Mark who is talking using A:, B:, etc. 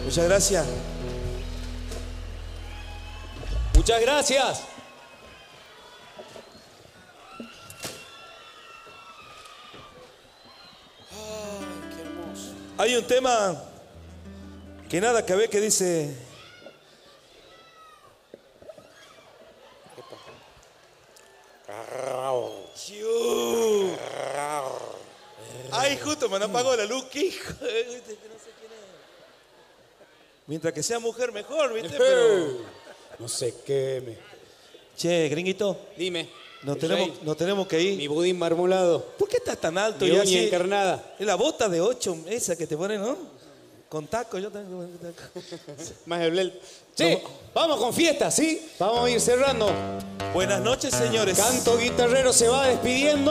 A: Muchas gracias.
B: Muchas gracias.
A: Ay, qué hermoso. Hay un tema que nada que ver que dice... Ay, justo me apagó la luz, ¿qué hijo? No sé quién es. Mientras que sea mujer mejor, ¿viste? Pero...
B: No se queme.
A: Che, gringuito.
B: Dime.
A: Nos tenemos que ir.
B: Mi budín marmolado.
A: ¿Por qué estás tan alto?
B: Mi
A: Ya
B: uña
A: así?
B: encarnada.
A: Es la bota de 8, esa que te ponen, ¿no? Con taco, yo tengo taco.
B: Más el blel. Che, vamos con fiesta, ¿sí? Vamos a ir cerrando.
A: Buenas noches, señores.
B: Canto Guitarrero se va despidiendo.